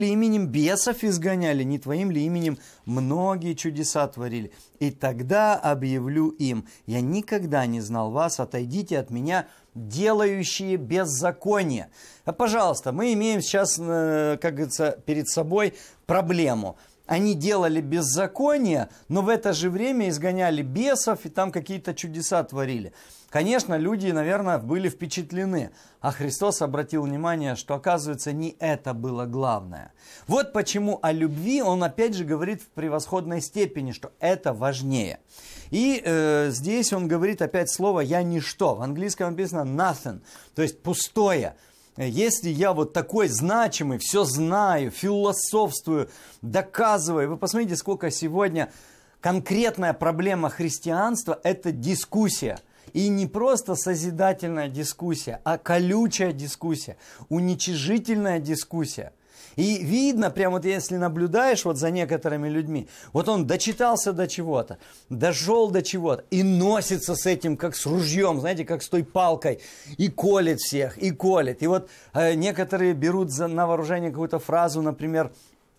именем бесов изгоняли, не твоим ли именем многие чудеса творили? И тогда объявлю им: я никогда не знал вас, отойдите от меня, делающие беззаконие. Пожалуйста, мы имеем сейчас, как говорится, перед собой проблему. Они делали беззаконие, но в это же время изгоняли бесов и там какие-то чудеса творили. Конечно, люди, наверное, были впечатлены, а Христос обратил внимание, что, оказывается, не это было главное. Вот почему о любви он опять же говорит в превосходной степени, что это важнее. И здесь он говорит опять слово «я ничто». В английском написано nothing, то есть пустое. Если я вот такой значимый, все знаю, философствую, доказываю. Вы посмотрите, сколько сегодня конкретная проблема христианства – это дискуссия. И не просто созидательная дискуссия, а колючая дискуссия, уничижительная дискуссия. И видно, прямо вот если наблюдаешь вот за некоторыми людьми, вот он дочитался до чего-то, дошел до чего-то и носится с этим, как с ружьем, знаете, как с той палкой, и колет всех, и колет. И вот некоторые берут на вооружение какую-то фразу, например,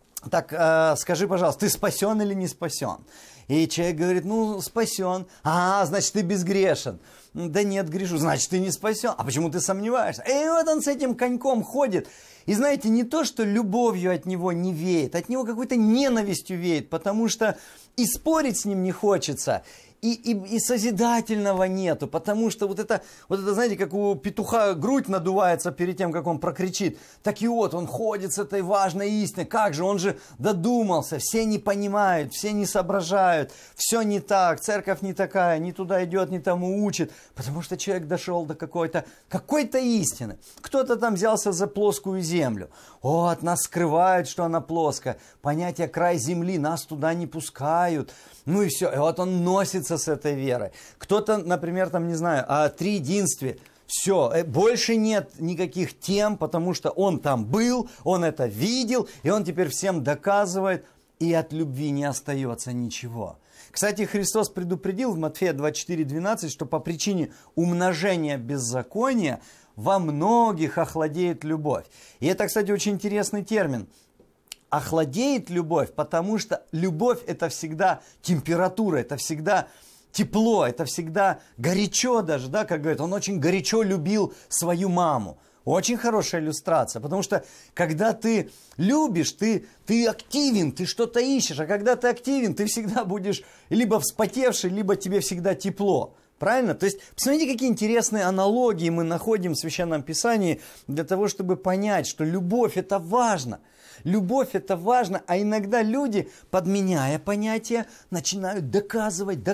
так, скажи, пожалуйста, ты спасен или не спасен? И человек говорит, ну, спасен. Значит, ты безгрешен. Да нет, грешу. Значит, ты не спасен. А почему ты сомневаешься? И вот он с этим коньком ходит. И знаете, не то, что любовью от него не веет, от него какой-то ненавистью веет, потому что и спорить с ним не хочется, и созидательного нету, потому что вот это, знаете, как у петуха грудь надувается перед тем, как он прокричит, так и вот он ходит с этой важной истиной, как же, он же додумался, все не понимают, все не соображают, все не так, церковь не такая, не туда идет, не тому учит, потому что человек дошел до какой-то истины. Кто-то там взялся за плоскую землю, от нас скрывают, что она плоская, понятие край земли, нас туда не пускают. Ну и все, и вот он носится с этой верой. Кто-то, например, там, не знаю, о триединстве. Все, больше нет никаких тем, потому что он там был, он это видел, и он теперь всем доказывает, и от любви не остается ничего. Кстати, Христос предупредил в Матфея 24:12, что по причине умножения беззакония во многих охладеет любовь. И это, кстати, очень интересный термин. Охладеет любовь, потому что любовь это всегда температура, это всегда тепло, это всегда горячо даже, да, как говорят, он очень горячо любил свою маму. Очень хорошая иллюстрация, потому что когда ты любишь, ты активен, ты что-то ищешь, а когда ты активен, ты всегда будешь либо вспотевший, либо тебе всегда тепло. Правильно? То есть, посмотрите, какие интересные аналогии мы находим в Священном Писании для того, чтобы понять, что любовь это важно. Любовь это важно, а иногда люди, подменяя понятие, начинают доказывать.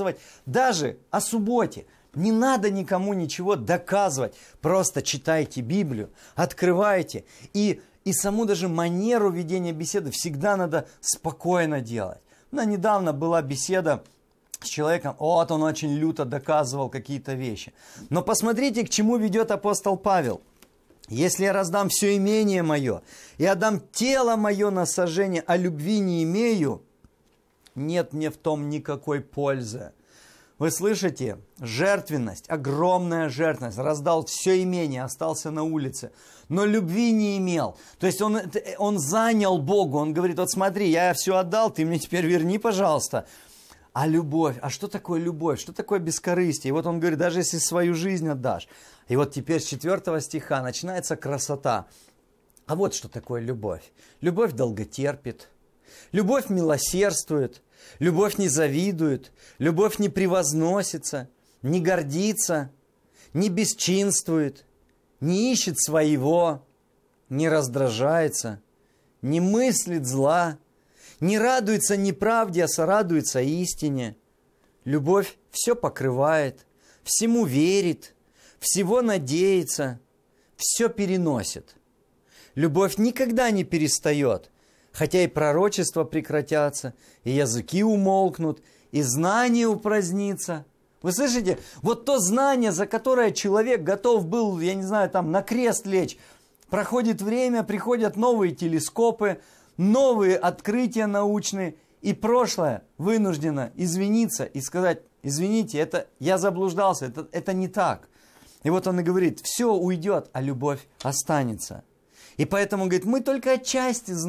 Даже о субботе. Не надо никому ничего доказывать. Просто читайте Библию, открывайте. И саму даже манеру ведения беседы всегда надо спокойно делать. Недавно была беседа с человеком, он очень люто доказывал какие-то вещи. Но посмотрите, к чему ведет апостол Павел. Если я раздам все имение мое и отдам тело мое на сожжение, а любви не имею, нет мне в том никакой пользы. Вы слышите? Жертвенность, огромная жертвенность. Раздал все имение, остался на улице, но любви не имел. То есть он занял Богу, он говорит, вот смотри, я все отдал, ты мне теперь верни, пожалуйста. А любовь, а что такое любовь, что такое бескорыстие? И вот он говорит, даже если свою жизнь отдашь. И вот теперь с 4 стиха начинается красота. А вот что такое любовь. Любовь долготерпит, любовь милосердствует, любовь не завидует, любовь не превозносится, не гордится, не бесчинствует, не ищет своего, не раздражается, не мыслит зла, не радуется неправде, а сорадуется истине. Любовь все покрывает, всему верит, всего надеется, все переносит. Любовь никогда не перестает, хотя и пророчества прекратятся, и языки умолкнут, и знание упразднится. Вы слышите? Вот то знание, за которое человек готов был, я не знаю, там на крест лечь, проходит время, приходят новые телескопы, новые открытия научные, и прошлое вынуждено извиниться и сказать, извините, я заблуждался, это не так. И вот он и говорит, все уйдет, а любовь останется. И поэтому, говорит, мы только отчасти знаем.